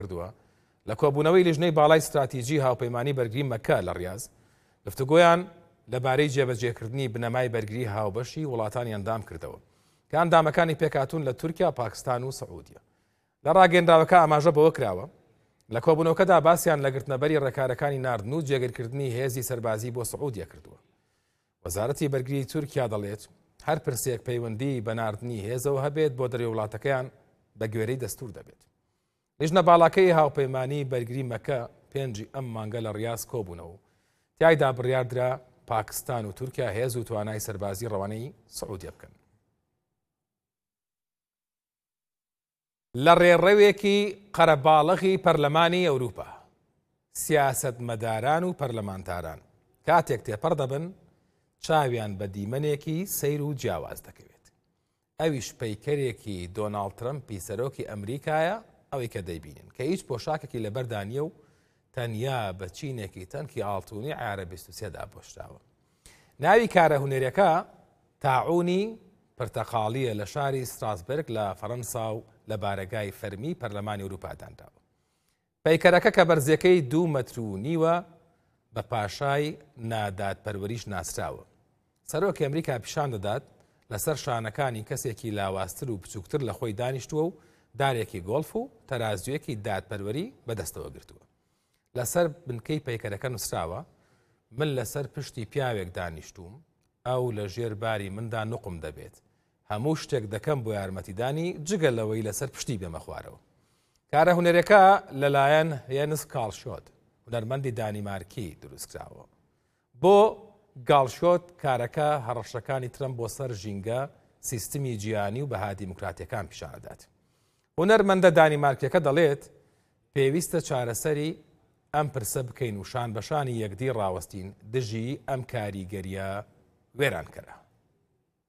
کردووە لە کۆبوونەوەی لیژنەی باڵای استراتیژی هاوپەیمانی بەرگری مەکە لە ڕیاض گفتوگۆیان لەبارەی جێبەجێکردنی بنەمای بەرگری هاوبەشی وڵاتانی ئەندام کردەوە کە ئەندامەکانی پێکهاتوون لە تورکیا، پاکستان و سعودیە. لە ڕاگەیەنراوەکە ئاماژە بەوە کراوە لە کۆبوونەوەکەدا باسییان لە گرتنەبەری ڕێکارەکانی ناردن و جێگیرکردنی هێزی سەربازی بۆ سعودیە کردووە. وەزارەتی بەرگری تورکیا دەڵێت هەر پرسێک پەیوەندی بە ناردنی هێزەوە هەبێت بۆ دەرەوەی وڵاتەکەیان بە گوێرەی دەستور دەبێت. لیژنە باڵاکەی هاوپەیمانی بەرگری مەکە پێنجی ئەم مانگە لە ڕیاض کۆبوونەوە تیایدا بڕیاردرا پاکستان و تورکیا هێز و توانای سەربازی ڕەوانەی سعودیە بکەن. لە ڕێڕەوێکی قەرەباڵغی پەرلەمانی ئەوروپا سیاسەتمەداران و پەرلەمانتاران کاتێک تێپەڕ دەبن چاویان بە دیمەنێکی سەیر و جیاواز دەکەوێت. ئەویش پەیکەرێکی دۆناڵد ترەمپی سەرۆکی ئەمریکایە ئەوەی کە دەیبینن کە هیچ پۆشاکێکی لەبەردانیە و تەنیا بە چینێکی تەنکی ئاڵتوونی عیارە 23دا پۆشراوە. ناوی کارە هونەرەکە تاعونی پرتەقاڵیە لە شاری ستراسبرگ لە فەڕەنسا و لە بارەگای فەرمی پەرلەمانی ئەوروپادانراوە. پەیکەرەکە کە بەرزەکەی 2.5 مەتر بە پاشای نادادپەروەریش ناسراوە. سەرۆکی ئەمریکا پیشان دەدات لەسەر شانەکانی کەسێکی لاوازتر و بچووکتر لە خۆی دانیشتووە و دارێکی گۆڵف و تەرازویەکی دادپەروەری بەدەستەوە گرتووە. لەسەر بنکەی پەیکەرەکە نووسراوە من لەسەر پشتی پیاوێک دانیشتوم ئەو لە ژێر باری مندا نوقم دەبێت. هەموو شتێک دەکەم بۆ یارمەتیدانی جگە لەوەی لەسەر پشتی بێمە خوارەوە. کارە هونەرەکە لەلایەن یەنس کاڵشۆت هونەرمەندی دانیمارکی دروستکراوە. بۆ گاڵشۆت کارەکە هەڕەشەکانی ترەمپ بۆ سەر ژینگە سیستمی جیهانی و بەها دیموکراتیەکان پیشانەدات. هونەرمەندە دانیمارکیەکە دەڵێت پێویستە چارەسەری ئەم پرسە بکەین و شان بەشانی یەکدی ڕاوەستین دژی ئەم کاریگەریە وێرانکەرە.